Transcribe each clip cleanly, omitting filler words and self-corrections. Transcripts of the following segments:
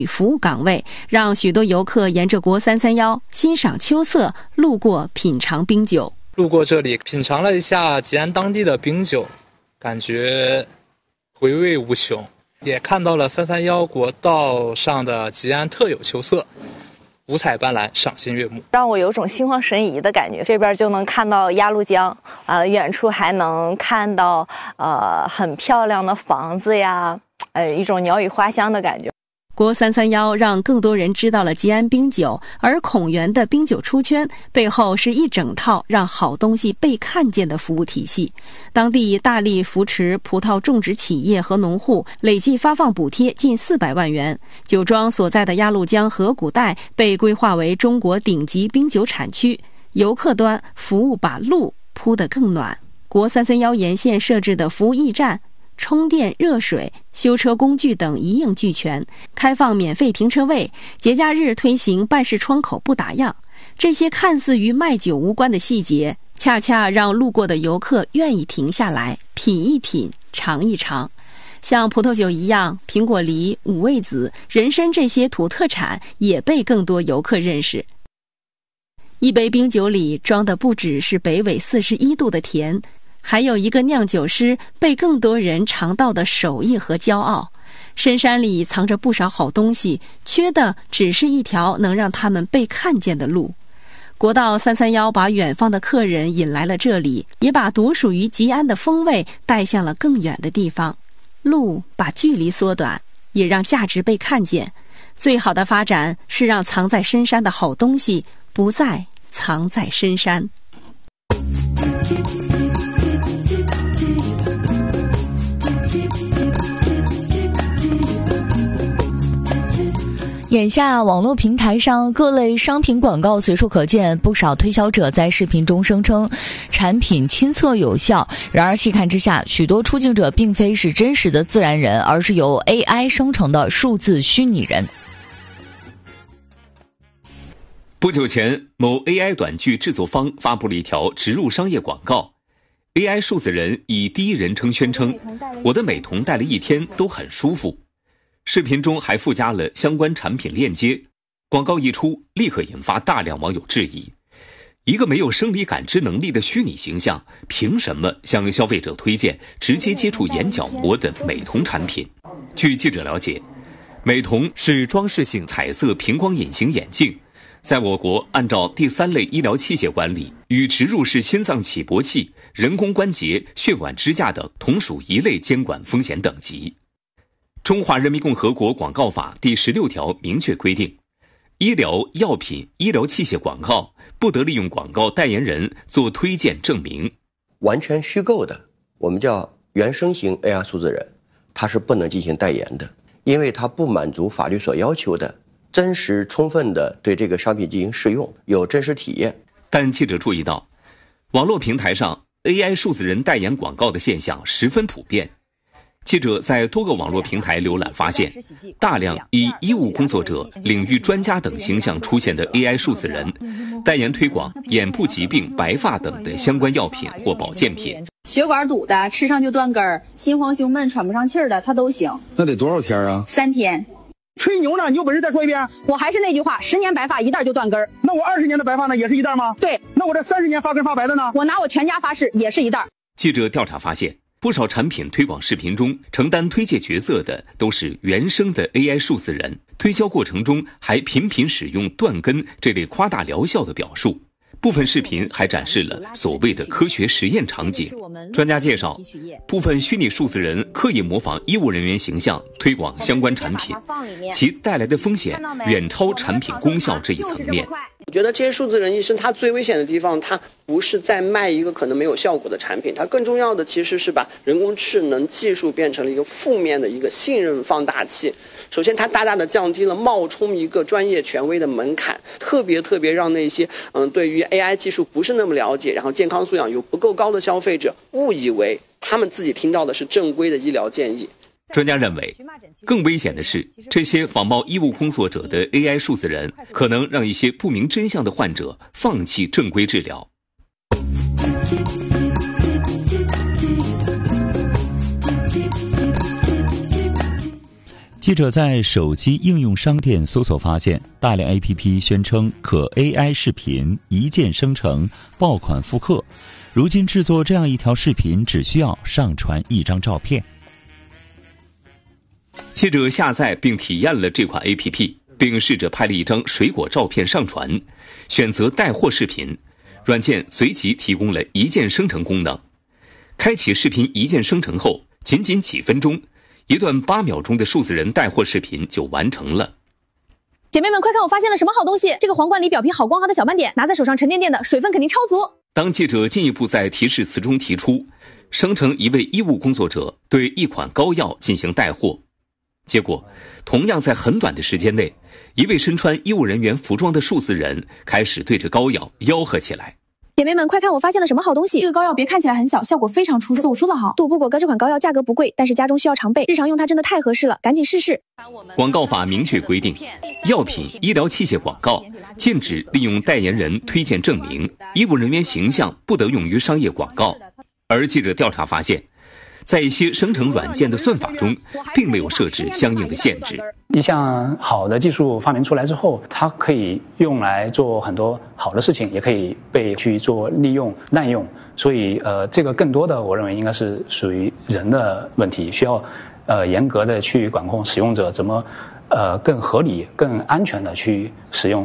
服务岗位，让许多游客沿着国331欣赏秋色，路过品尝冰酒。 路过这里品尝了一下吉安当地的冰酒，感觉回味无穷，也看到了331国道上的吉安特有秋色，五彩斑斓，赏心悦目， 让我有种心旷神怡的感觉。这边就能看到鸭绿江，远处还能看到很漂亮的房子呀，一种鸟语花香的感觉。 国331让更多人知道了吉安冰酒，而孔园的冰酒出圈背后是一整套让好东西被看见的服务体系。当地大力扶持葡萄种植企业和农户，累计发放补贴近400万元。酒庄所在的鸭绿江河谷带被规划为中国顶级冰酒产区。游客端服务把路铺得更暖。国331沿线设置的服务驿站、充电、热水、修车工具等一应俱全，开放免费停车位，节假日推行办事窗口不打烊。这些看似与卖酒无关的细节，恰恰让路过的游客愿意停下来品一品、尝一尝。像葡萄酒一样，苹果梨、五味子、人参这些土特产也被更多游客认识。一杯冰酒里装的不只是北纬41度的甜，还有一个酿酒师被更多人尝到的手艺和骄傲。深山里藏着不少好东西，缺的只是一条能让他们被看见的路。国道331把远方的客人引来了这里，也把独属于吉安的风味带向了更远的地方。路把距离缩短，也让价值被看见。最好的发展是让藏在深山的好东西不再藏在深山。 眼下网络平台上各类商品广告随处可见，不少推销者在视频中声称产品亲测有效，然而细看之下，许多出镜者并非是真实的自然人，而是由 AI 生成的数字虚拟人。 不久前，某 AI 短剧制作方发布了一条植入商业广告， AI 数字人以第一人称宣称，我的美瞳戴了1天都很舒服。视频中还附加了相关产品链接，广告一出，立刻引发大量网友质疑：一个没有生理感知能力的虚拟形象，凭什么向消费者推荐直接接触眼角膜的美瞳产品？据记者了解，美瞳是装饰性彩色平光隐形眼镜，在我国按照第3类医疗器械管理，与植入式心脏起搏器、人工关节、血管支架等同属一类监管风险等级。中华人民共和国广告法第16条明确规定，医疗药品、医疗器械广告不得利用广告代言人做推荐证明。 完全虚构的，我们叫原生型 AR 数字人，它是不能进行代言的，因为它不满足法律所要求的真实充分的对这个商品进行试用，有真实体验。 但记者注意到，网络平台上 AI 数字人代言广告的现象十分普遍。记者在多个网络平台浏览发现，大量以医务工作者、领域专家等形象出现的 AI 数字人，代言推广眼部疾病、白发等的相关药品或保健品。 血管堵的，吃上就断根儿，心慌胸闷、喘不上气儿的，它都行。 那得多少天啊 ？3天。 吹牛呢？你有本事再说一遍。 我还是那句话，10年白发一袋就断根儿。 那我20年的白发呢，也是一袋吗？ 对。 那我这30年发根发白的呢？ 我拿我全家发誓，也是一袋。 记者调查发现，不少产品推广视频中承担推介角色的都是原生的 AI 数字人，推销过程中还频频使用断根这类夸大疗效的表述。部分视频还展示了所谓的科学实验场景。专家介绍，部分虚拟数字人刻意模仿医务人员形象推广相关产品，其带来的风险远超产品功效这一层面。 我觉得这些数字人医生他最危险的地方，他不是在卖一个可能没有效果的产品，他更重要的其实是把人工智能技术变成了一个负面的一个信任放大器。首先它大大的降低了冒充一个专业权威的门槛，特别让那些对于 AI 技术不是那么了解，然后健康素养又不够高的消费者误以为他们自己听到的是正规的医疗建议。 专家认为，更危险的是，这些仿冒医务工作者的 AI 数字人可能让一些不明真相的患者放弃正规治疗。 记者在手机应用商店搜索发现，大量 APP 宣称可 AI 视频一键生成、爆款复刻。如今制作这样一条视频只需要上传一张照片。 记者下载并体验了这款 APP， 并试着拍了一张水果照片上传，选择带货视频，软件随即提供了一键生成功能。开启视频一键生成后，仅仅几分钟，一段8秒钟的数字人带货视频就完成了。 姐妹们，快看我发现了什么好东西！这个皇冠里表皮好光滑的小斑点，拿在手上沉甸甸的，水分肯定超足。 当记者进一步在提示词中提出，生成一位医务工作者对一款膏药进行带货，结果同样在很短的时间内，一位身穿医务人员服装的数字人开始对着膏药吆喝起来。 姐妹们，快看我发现了什么好东西！这个膏药别看起来很小，效果非常出色。我说的好，杜布果哥这款膏药价格不贵，但是家中需要常备，日常用它真的太合适了，赶紧试试。 广告法明确规定，药品、医疗器械广告禁止利用代言人推荐证明，医务人员形象不得用于商业广告。而记者调查发现，在一些生成软件的算法中，并没有设置相应的限制。 一项好的技术发明出来之后，它可以用来做很多好的事情，也可以被去做利用、滥用。所以，这个更多的我认为应该是属于人的问题，需要严格的去管控使用者怎么更合理、更安全的去使用。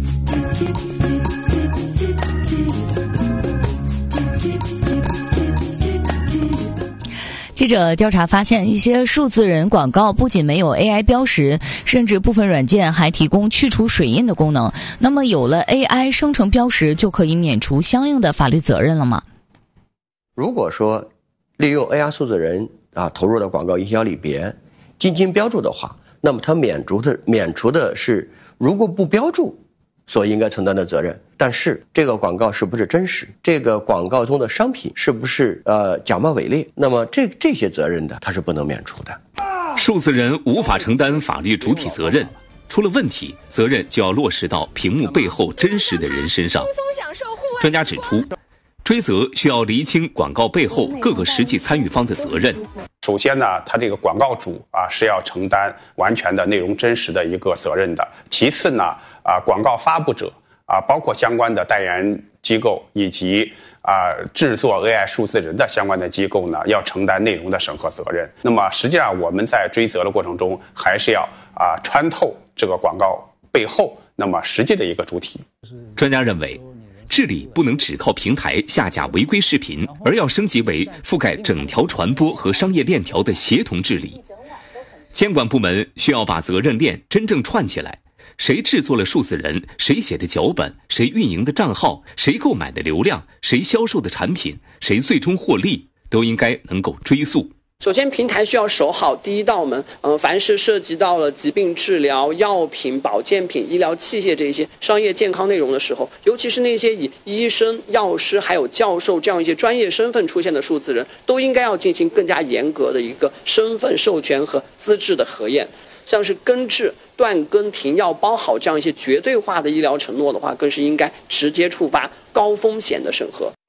记者调查发现，一些数字人广告不仅没有 AI 标识，甚至部分软件还提供去除水印的功能。那么有了 AI 生成标识，就可以免除相应的法律责任了吗？ 如果说利用 AI 数字人投入的广告营销里边进行标注的话，那么它免除的是如果不标注所应该承担的责任。但是这个广告是不是真实，这个广告中的商品是不是假冒伪劣，那么这些责任的它是不能免除的。 数字人无法承担法律主体责任，出了问题，责任就要落实到屏幕背后真实的人身上。专家指出，追责需要厘清广告背后各个实际参与方的责任。 首先呢，他这个广告主是要承担完全的内容真实的一个责任的。其次呢，广告发布者包括相关的代言机构以及制作 AI 数字人的相关的机构呢，要承担内容的审核责任。那么实际上我们在追责的过程中，还是要穿透这个广告背后那么实际的一个主体。 专家认为，治理不能只靠平台下架违规视频，而要升级为覆盖整条传播和商业链条的协同治理。监管部门需要把责任链真正串起来，谁制作了数字人，谁写的脚本，谁运营的账号，谁购买的流量，谁销售的产品，谁最终获利，都应该能够追溯。 首先，平台需要守好第一道门。凡是涉及到了疾病治疗、药品、保健品、医疗器械这一些商业健康内容的时候，尤其是那些以医生、药师还有教授这样一些专业身份出现的数字人，都应该要进行更加严格的一个身份授权和资质的核验。像是根治、断根、停药、包好这样一些绝对化的医疗承诺的话，更是应该直接触发高风险的审核。